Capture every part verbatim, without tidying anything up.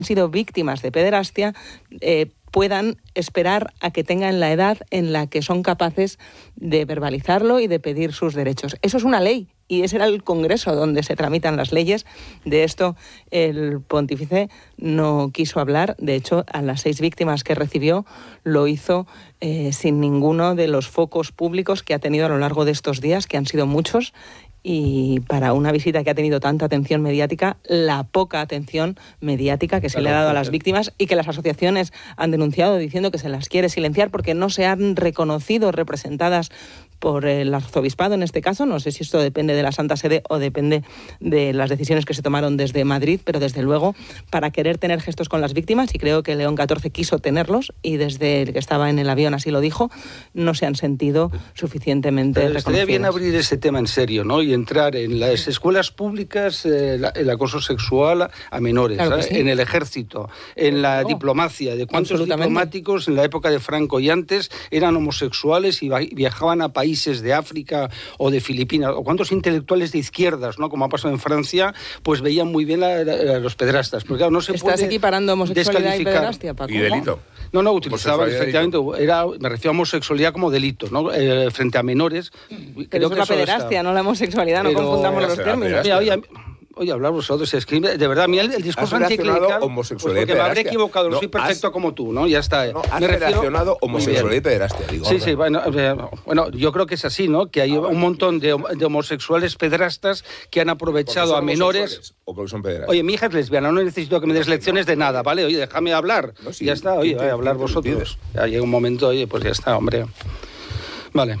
sido víctimas de pederastia eh, puedan esperar a que tengan la edad en la que son capaces de verbalizarlo y de pedir sus derechos. Eso es una ley y ese era el Congreso donde se tramitan las leyes. De esto el pontífice no quiso hablar. De hecho, a las seis víctimas que recibió lo hizo eh, sin ninguno de los focos públicos que ha tenido a lo largo de estos días, que han sido muchos. Y para una visita que ha tenido tanta atención mediática, la poca atención mediática que se claro, le ha dado a las víctimas y que las asociaciones han denunciado diciendo que se las quiere silenciar porque no se han reconocido representadas por el arzobispado en este caso. No sé si esto depende de la Santa Sede o depende de las decisiones que se tomaron desde Madrid, pero desde luego para querer tener gestos con las víctimas, y creo que León catorce quiso tenerlos y desde el que estaba en el avión así lo dijo, no se han sentido suficientemente reconocidas. Estaría bien abrir ese tema en serio, ¿no? Y entrar en las escuelas públicas, eh, la, el acoso sexual a menores, claro sí. En el ejército, en la no, diplomacia, de cuántos diplomáticos en la época de Franco y antes eran homosexuales y viajaban a países de África o de Filipinas, o cuántos intelectuales de izquierdas, ¿no? Como ha pasado en Francia, pues veían muy bien a, a, a los pederastas. Porque claro, no se ¿Estás puede equiparando homosexualidad y pederastia, Paco? ¿Y delito? No, no, utilizaba efectivamente, era, me refiero a homosexualidad como delito, ¿no? Eh, frente a menores. Pero creo es que la pederastia, está... no la homosexualidad, no Pero, confundamos los términos. Mira, oye, Oye, hablar vosotros, escribe, de verdad, a mí el, el discurso anticlerical, pues porque me habré equivocado, no, no soy perfecto has, como tú, ¿no? Ya está. No, has me relacionado homosexualidad y pederastia, digo. Sí, sí, bueno, bueno, yo creo que es así, ¿no? Que hay ah, un montón de, de homosexuales pederastas que han aprovechado a menores... ¿O porque son pederastas? Oye, mi hija es lesbiana, no necesito que me des lecciones de nada, ¿vale? Oye, déjame hablar. No, sí, ya está, oye, voy a hablar vosotros. Ya llega un momento, oye, pues ya está, hombre. Vale.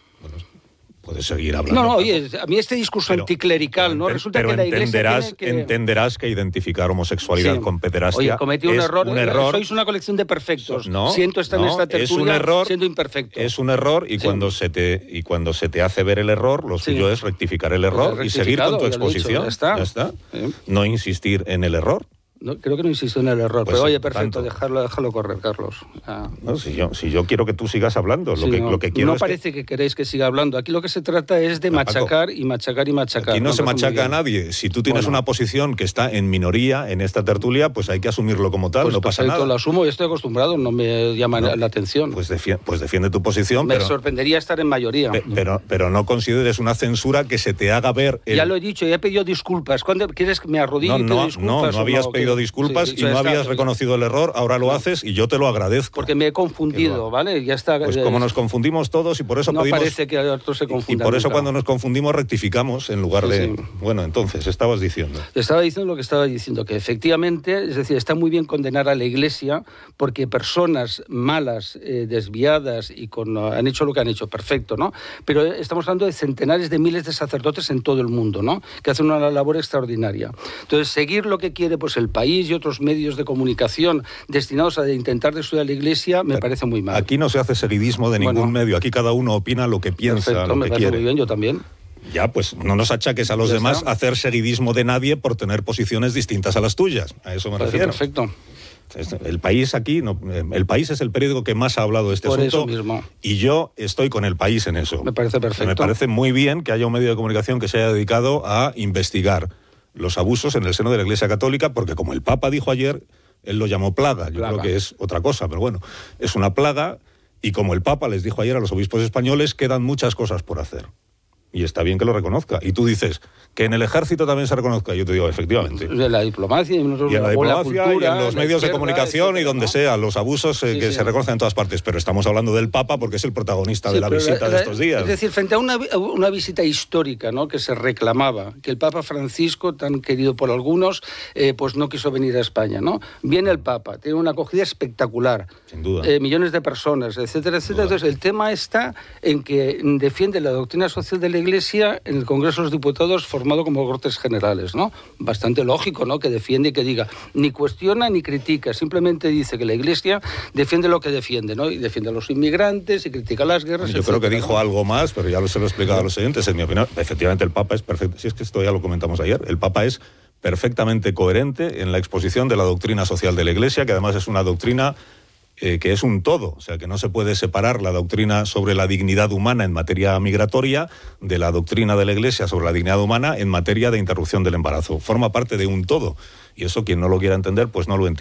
Puedes seguir hablando. No, no, oye, a mí este discurso pero, anticlerical, ¿no? Resulta pero que la Iglesia que... entenderás que identificar homosexualidad sí. con pederastia Oye, cometí un es error. un error. Sois una colección de perfectos. No, Siento estar no, en esta tertulia es un error, siendo imperfecto. Es un error y, sí. cuando se te, y cuando se te hace ver el error, lo suyo sí. es rectificar el error pues y seguir con tu exposición. Dicho, ya está. Ya está. Sí. No insistir en el error. No, creo que no insisto en el error, pues pero oye, perfecto, dejarlo, déjalo correr, Carlos. Ah. No, si, yo, si yo quiero que tú sigas hablando, sí, lo, que, no, lo que quiero no es parece que... que queréis que siga hablando. Aquí lo que se trata es de no, machacar Paco, y machacar y machacar. Aquí no, no se machaca a nadie. Si tú tienes bueno. una posición que está en minoría en esta tertulia, pues hay que asumirlo como tal, pues no pasa nada. Lo asumo, yo estoy acostumbrado, no me llama no, la atención. Pues defiende, pues defiende tu posición. Me pero, sorprendería estar en mayoría. Pe, pero, pero no consideres una censura que se te haga ver... El... Ya lo he dicho, ya he pedido disculpas. ¿Cuándo quieres que me arrodille no, y no, pido disculpas? No, no habías no, pedido que... disculpas sí, y no habías está, reconocido el error, ahora lo no. haces y yo te lo agradezco. Porque me he confundido, ¿vale? Ya está. Pues como nos confundimos todos y por eso no pedimos... No parece que otros se confundan. Y por eso nunca. cuando nos confundimos rectificamos en lugar sí, de... Sí. Bueno, entonces, estabas diciendo... Estaba diciendo lo que estaba diciendo, que efectivamente, es decir, está muy bien condenar a la Iglesia porque personas malas, eh, desviadas y con han hecho lo que han hecho, perfecto, ¿no? Pero estamos hablando de centenares de miles de sacerdotes en todo el mundo, ¿no? Que hacen una labor extraordinaria. Entonces, seguir lo que quiere pues el país y otros medios de comunicación destinados a intentar destruir a la Iglesia me Pero parece muy mal. Aquí no se hace seguidismo de ningún bueno, medio, aquí cada uno opina lo que piensa, perfecto, lo me que parece quiere. Muy bien, yo también. Ya, pues no nos achaques a los ya demás está. hacer seguidismo de nadie por tener posiciones distintas a las tuyas. A eso me parece refiero. Perfecto. El País aquí, no, el País es el periódico que más ha hablado de este por asunto eso mismo. Y yo estoy con el País en eso. Me parece perfecto. Me parece muy bien que haya un medio de comunicación que se haya dedicado a investigar los abusos en el seno de la Iglesia Católica, porque como el Papa dijo ayer, él lo llamó plaga, yo plaga. creo que es otra cosa, pero bueno, es una plaga y como el Papa les dijo ayer a los obispos españoles, quedan muchas cosas por hacer. Y está bien que lo reconozca. Y tú dices que en el ejército también se reconozca. Yo te digo, efectivamente. En la diplomacia, y en, y en la diplomacia, la cultura, y en los medios izquierda, de comunicación etcétera, y donde ¿no? sea, los abusos eh, sí, que sí. se reconocen en todas partes. Pero estamos hablando del Papa porque es el protagonista sí, de la visita la, de estos días. Es decir, frente a una, una visita histórica, ¿no? Que se reclamaba, que el Papa Francisco, tan querido por algunos, eh, pues no quiso venir a España, ¿no? Viene el Papa, tiene una acogida espectacular. Sin duda. Eh, millones de personas, etcétera, etcétera. Entonces, el tema está en que defiende la doctrina social de la Iglesia en el Congreso de los Diputados formado como Cortes Generales, ¿no? Bastante lógico, ¿no? Que defiende y que diga, ni cuestiona ni critica, simplemente dice que la Iglesia defiende lo que defiende, ¿no? Y defiende a los inmigrantes y critica las guerras. Yo etcétera, creo que dijo ¿no? algo más, pero ya lo se lo he explicado a los oyentes, en mi opinión. Efectivamente, el Papa es perfecto. Si es que esto ya lo comentamos ayer, el Papa es perfectamente coherente en la exposición de la doctrina social de la Iglesia, que además es una doctrina eh, que es un todo, o sea, que no se puede separar la doctrina sobre la dignidad humana en materia migratoria de la doctrina de la Iglesia sobre la dignidad humana en materia de interrupción del embarazo. Forma parte de un todo, y eso quien no lo quiera entender, pues no lo entiende.